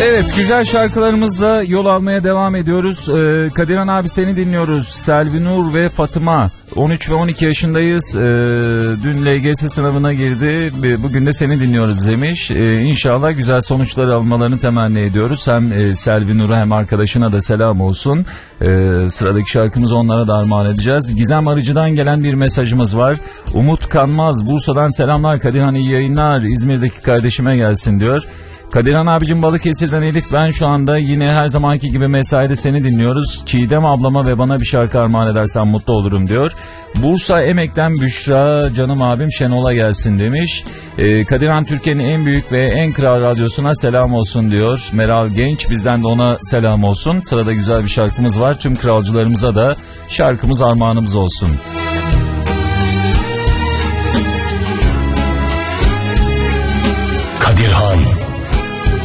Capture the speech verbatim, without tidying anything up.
Evet, güzel şarkılarımızla yol almaya devam ediyoruz. Ee, Kadirhan abi seni dinliyoruz. Selvi Nur ve Fatıma on üç ve on iki yaşındayız. Ee, dün L G S sınavına girdi. Bugün de seni dinliyoruz demiş. Ee, İnşallah güzel sonuçlar almalarını temenni ediyoruz. Hem e, Selvi Nur'a hem arkadaşına da selam olsun. Ee, sıradaki şarkımızı onlara da armağan edeceğiz. Gizem Arıcı'dan gelen bir mesajımız var. Umut Kanmaz Bursa'dan selamlar Kadirhan, iyi yayınlar. İzmir'deki kardeşime gelsin diyor. Kadirhan abicim Balıkesir'den Elif, ben şu anda yine her zamanki gibi mesaide seni dinliyoruz. Çiğdem ablama ve bana bir şarkı armağan edersen mutlu olurum diyor. Bursa Emek'ten Büşra canım abim Şenol'a gelsin demiş. Ee, Kadirhan Türkiye'nin en büyük ve en kral radyosuna selam olsun diyor. Meral Genç, bizden de ona selam olsun. Sırada güzel bir şarkımız var. Tüm kralcılarımıza da şarkımız armağanımız olsun.